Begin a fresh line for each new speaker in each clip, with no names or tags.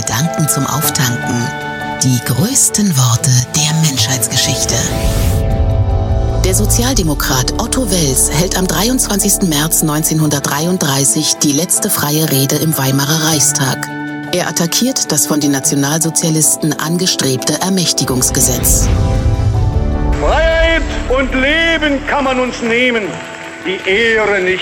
Gedanken zum Auftanken. Die größten Worte der Menschheitsgeschichte. Der Sozialdemokrat Otto Wels hält am 23. März 1933 die letzte freie Rede im Weimarer Reichstag. Er attackiert das von den Nationalsozialisten angestrebte Ermächtigungsgesetz.
Freiheit und Leben kann man uns nehmen, die Ehre nicht.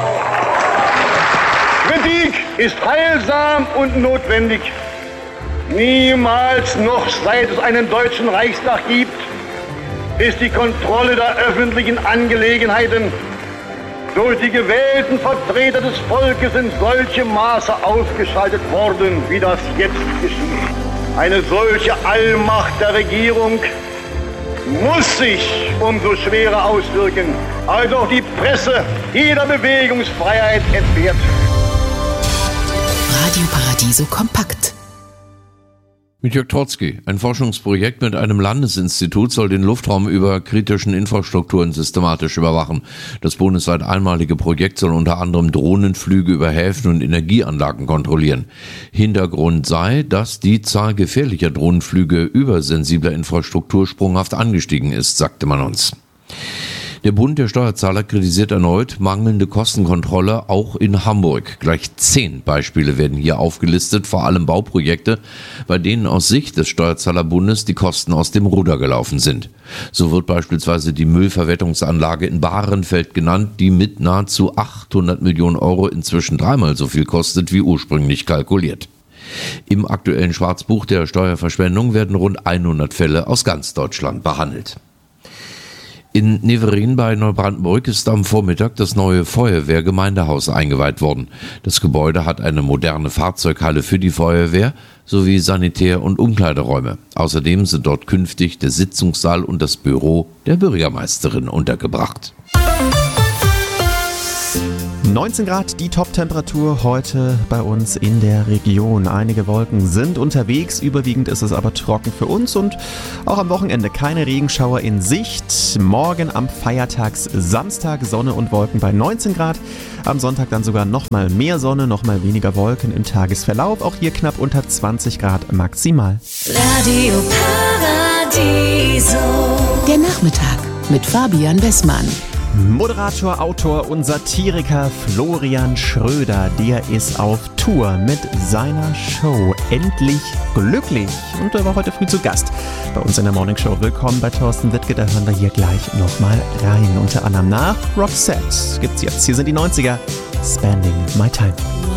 Kritik ist heilsam und notwendig. Niemals noch, seit es einen deutschen Reichstag gibt, ist die Kontrolle der öffentlichen Angelegenheiten durch die gewählten Vertreter des Volkes in solchem Maße ausgeschaltet worden, wie das jetzt geschieht. Eine solche Allmacht der Regierung muss sich umso schwerer auswirken, als auch die Presse jeder Bewegungsfreiheit entbehrt.
Radio Paradiso kompakt.
Mit Jörg Trotzki. Ein Forschungsprojekt mit einem Landesinstitut soll den Luftraum über kritischen Infrastrukturen systematisch überwachen. Das bundesweit einmalige Projekt soll unter anderem Drohnenflüge über Häfen und Energieanlagen kontrollieren. Hintergrund sei, dass die Zahl gefährlicher Drohnenflüge über sensibler Infrastruktur sprunghaft angestiegen ist, sagte man uns. Der Bund der Steuerzahler kritisiert erneut mangelnde Kostenkontrolle auch in Hamburg. Gleich 10 Beispiele werden hier aufgelistet, vor allem Bauprojekte, bei denen aus Sicht des Steuerzahlerbundes die Kosten aus dem Ruder gelaufen sind. So wird beispielsweise die Müllverwertungsanlage in Bahrenfeld genannt, die mit nahezu 800 Millionen Euro inzwischen 3-mal so viel kostet wie ursprünglich kalkuliert. Im aktuellen Schwarzbuch der Steuerverschwendung werden rund 100 Fälle aus ganz Deutschland behandelt. In Neverin bei Neubrandenburg ist am Vormittag das neue Feuerwehrgemeindehaus eingeweiht worden. Das Gebäude hat eine moderne Fahrzeughalle für die Feuerwehr sowie Sanitär- und Umkleideräume. Außerdem sind dort künftig der Sitzungssaal und das Büro der Bürgermeisterin untergebracht.
19 Grad die Top-Temperatur heute bei uns in der Region. Einige Wolken sind unterwegs, überwiegend ist es aber trocken für uns und auch am Wochenende keine Regenschauer in Sicht. Morgen am Feiertags-Samstag Sonne und Wolken bei 19 Grad. Am Sonntag dann sogar nochmal mehr Sonne, nochmal weniger Wolken im Tagesverlauf. Auch hier knapp unter 20 Grad maximal.
Radio Paradiso.
Der Nachmittag mit Fabian Wessmann.
Moderator, Autor und Satiriker Florian Schröder, der ist auf Tour mit seiner Show Endlich Glücklich und er war heute früh zu Gast bei uns in der Morning Show. Willkommen bei Thorsten Wittke, da hören wir hier gleich nochmal rein. Unter anderem nach Roxette gibt's jetzt. Hier sind die 90er, Spending My Time.